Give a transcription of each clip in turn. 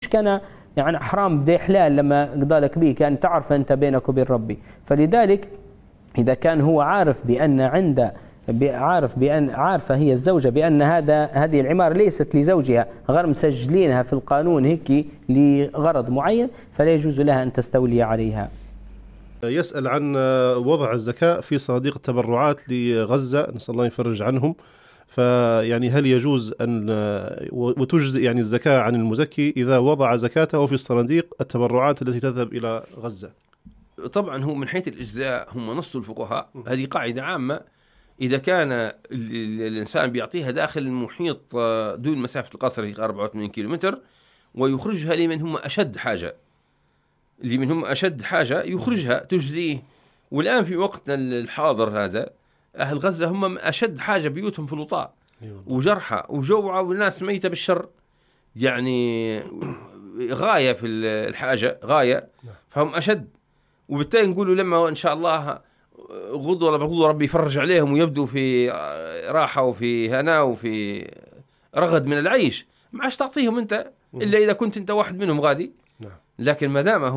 مش كان يعني حرام بدي حلال لما قضالك به، كان تعرف أنت بينك وبين ربي. فلذلك إذا كان هو عارف بأن عارفة هي الزوجة بأن هذه العمارة ليست لزوجها، غير مسجلينها في القانون هيك لغرض معين، فلا يجوز لها أن تستولي عليها. يسأل عن وضع الزكاة في صناديق التبرعات لغزة، نسأل الله يفرج عنهم. فيعني هل يجوز أن وتجزئ يعني الزكاة عن المزكي إذا وضع زكاته في الصناديق التبرعات التي تذهب إلى غزة؟ طبعا هو من حيث الإجزاء هم نص الفقهاء، هذه قاعدة عامة، إذا كان الإنسان بيعطيها داخل المحيط دون مسافة القصر 84 كيلومتر ويخرجها لمن هم أشد حاجة، يخرجها تجزيه. والآن في وقتنا الحاضر هذا أهل غزة هم أشد حاجة، بيوتهم في الوطاء وجرحى وجوعى والناس ميتة بالشر، يعني غاية في الحاجة غاية، فهم أشد. وبالتالي نقولوا لما إن شاء الله غضوا ولا بغضوا ربي يفرج عليهم ويبدوا في راحة وفي هناء وفي رغد من العيش، ما عادش تعطيهم أنت إلا إذا كنت أنت واحد منهم غادي. لكن ما دام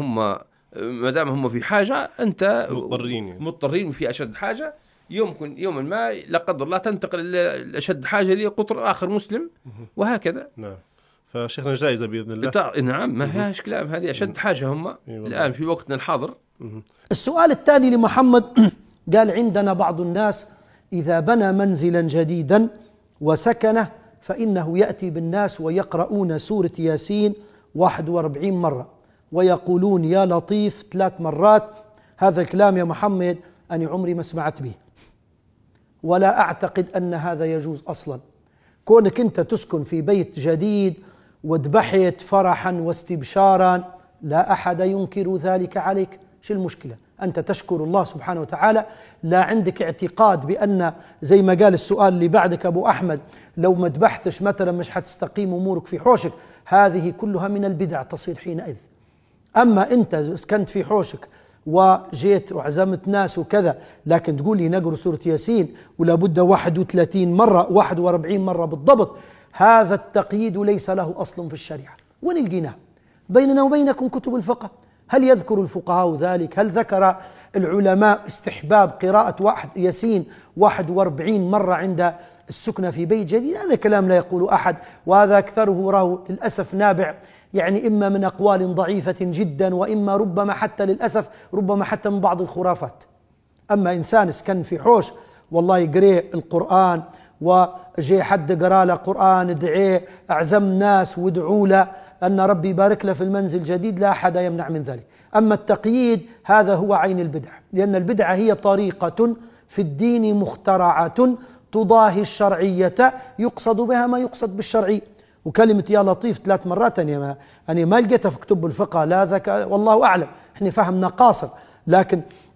هم في حاجة أنت مضطرين وفي أشد حاجة، يوما ما لا قدر الله تنتقل لأشد حاجة لقطر آخر مسلم، وهكذا. نعم. فشيخنا جائزة بإذن الله. نعم، ما فيهاش كلام، هذه أشد حاجة هم الآن في وقتنا الحاضر. السؤال الثاني لمحمد قال: عندنا بعض الناس إذا بنى منزلا جديدا وسكنه فإنه يأتي بالناس ويقرؤون سورة ياسين 41 مرة ويقولون يا لطيف 3 مرات. هذا الكلام يا محمد أنا عمري ما سمعت به، ولا أعتقد أن هذا يجوز أصلا. كونك أنت تسكن في بيت جديد وذبحت فرحا واستبشارا لا أحد ينكر ذلك عليك، شو المشكلة؟ أنت تشكر الله سبحانه وتعالى، لا عندك اعتقاد بأن زي ما قال السؤال اللي بعدك أبو أحمد لو ما ذبحتش مثلا مش حتستقيم أمورك في حوشك. هذه كلها من البدع تصير حينئذ. أما أنت سكنت في حوشك وجيت وعزمت ناس وكذا، لكن تقول لي نقرأ سورة ياسين ولا بد 31 مرة 41 مرة بالضبط، هذا التقييد ليس له أصل في الشريعة. وين لقيناه؟ بيننا وبينكم كتب الفقه. هل يذكر الفقهاء ذلك؟ هل ذكر العلماء استحباب قراءة ياسين 41 مرة عند السكنة في بيت جديد؟ هذا كلام لا يقول أحد، وهذا أكثره راه للأسف نابع يعني إما من أقوال ضعيفة جدا، وإما ربما حتى للأسف ربما حتى من بعض الخرافات. أما إنسان سكن في حوش والله يقرأ القرآن وجي حد قرأ له قرآن ادعيه، أعزم ناس وادعوا له أن ربي يبارك له في المنزل الجديد، لا أحد يمنع من ذلك. أما التقييد هذا هو عين البدع، لأن البدعة هي طريقة في الدين مخترعة تضاهي الشرعية يقصد بها ما يقصد بالشرعي. وكلمة يا لطيف 3 مرات أنا ما لقيتها في كتب الفقه، لا ذكر والله أعلم، احنا فهمنا قاصر، لكن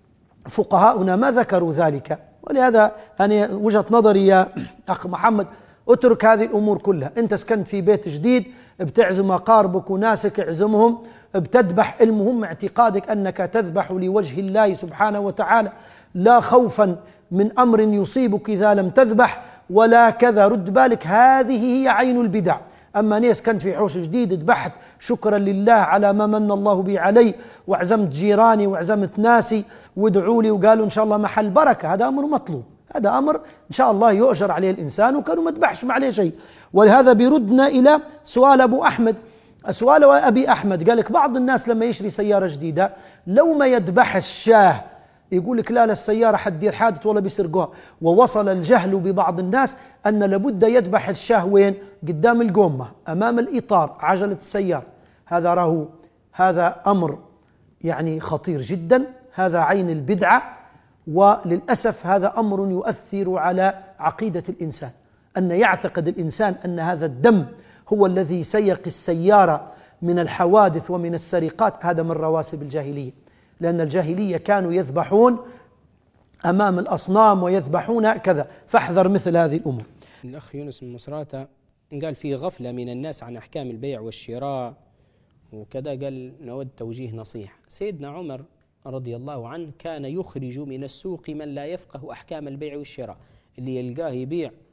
فقهاؤنا ما ذكروا ذلك. ولهذا أنا وجهة نظري يا أخ محمد اترك هذه الأمور كلها. أنت سكنت في بيت جديد، بتعزم أقاربك وناسك، اعزمهم، بتذبح، المهم اعتقادك أنك تذبح لوجه الله سبحانه وتعالى، لا خوفا من أمر يصيبك إذا لم تذبح ولا كذا. رد بالك، هذه هي عين البدع. أما ناس كنت في حوش جديد ذبحت شكرا لله على ما من الله بي علي، وعزمت جيراني وعزمت ناسي وادعوا لي وقالوا إن شاء الله محل بركة، هذا أمر مطلوب، هذا أمر إن شاء الله يؤجر عليه الإنسان، وكانوا ما ذبحش ما عليه شيء. ولهذا بيردنا إلى سؤال أبو أحمد. سؤال أبي أحمد قال لك بعض الناس لما يشري سيارة جديدة لو ما يذبح الشاه يقول لك لا السيارة حتدير حادث ولا بيسرقوها. ووصل الجهل ببعض الناس أن لابد يذبح الشاه وين؟ قدام القومة، أمام الإطار، عجلة السيارة. هذا أمر يعني خطير جدا، هذا عين البدعة. وللأسف هذا أمر يؤثر على عقيدة الإنسان، أن يعتقد الإنسان أن هذا الدم هو الذي سيقي السيارة من الحوادث ومن السرقات. هذا من رواسب الجاهلية، لأن الجاهلية كانوا يذبحون أمام الأصنام ويذبحون كذا، فاحذر مثل هذه الأمور. الأخ يونس من مصراتة قال في غفلة من الناس عن أحكام البيع والشراء وكذا، قال نود توجيه نصيحة. سيدنا عمر رضي الله عنه كان يخرج من السوق من لا يفقه أحكام البيع والشراء، اللي يلقاه يبيع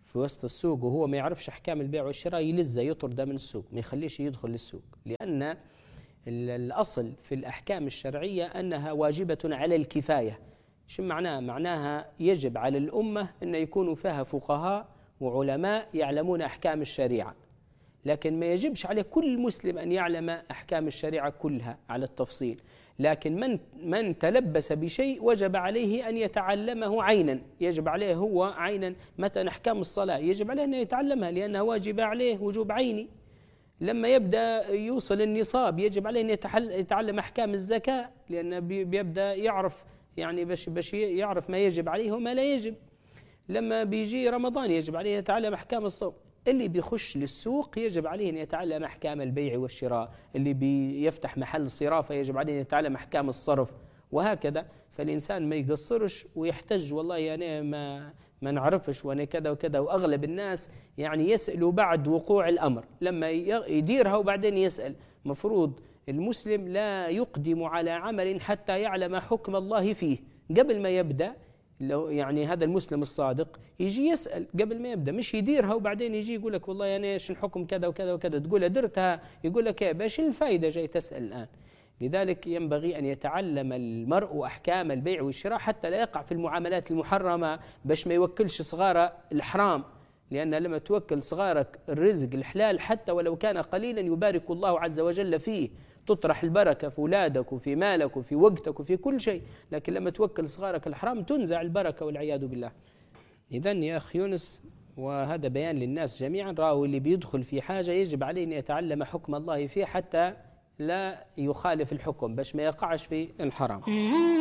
في وسط السوق وهو ما يعرفش أحكام البيع والشراء يلزه يطرده من السوق، ما يخليش يدخل للسوق، لأن الأصل في الأحكام الشرعية أنها واجبة على الكفاية. شو معناها؟ معناها يجب على الأمة أن يكونوا فيها فقهاء وعلماء يعلمون أحكام الشريعة، لكن ما يجبش على كل مسلم أن يعلم أحكام الشريعة كلها على التفصيل، لكن من تلبس بشيء وجب عليه أن يتعلمه عينا، يجب عليه هو عينا. مثلا أحكام الصلاة يجب عليه أن يتعلمها لأنها واجب عليه وجوب عيني. لما يبدأ يوصل النصاب يجب عليه أن يتعلم أحكام الزكاة، لأنه بيبدأ يعرف يعني باش يعرف ما يجب عليه وما لا يجب. لما بيجي رمضان يجب عليه أن يتعلم أحكام الصوم. اللي بيخش للسوق يجب عليه أن يتعلم أحكام البيع والشراء، اللي بيفتح محل صرافة يجب عليه أن يتعلم أحكام الصرف، وهكذا. فالإنسان ما يقصرش ويحتج والله يعني ما نعرفش وانا كذا وكذا. وأغلب الناس يعني يسألوا بعد وقوع الأمر، لما يديرها وبعدين يسأل. مفروض المسلم لا يقدم على عمل حتى يعلم حكم الله فيه قبل ما يبدأ. لو يعني هذا المسلم الصادق يجي يسأل قبل ما يبدأ، مش يديرها وبعدين يجي يقول لك والله يعني ايش الحكم كذا وكذا وكذا، تقول درتها يقول لك باش الفائدة جاي تسأل الآن. لذلك ينبغي أن يتعلم المرء أحكام البيع والشراء حتى لا يقع في المعاملات المحرمة، باش ما يوكلش صغار الحرام، لأن لما توكل صغارك الرزق الحلال حتى ولو كان قليلا يبارك الله عز وجل فيه، تطرح البركة في أولادك وفي مالك وفي وقتك وفي كل شيء. لكن لما توكل صغارك الحرام تنزع البركة والعياذ بالله. إذن يا أخ يونس، وهذا بيان للناس جميعا، راهو اللي بيدخل في حاجة يجب عليه أن يتعلم حكم الله فيه حتى لا يخالف الحكم باش ما يقعش في الحرام.